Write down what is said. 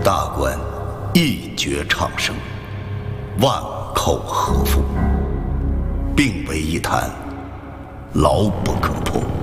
大官一决长生，万寇和服，并为一谈，牢不可破。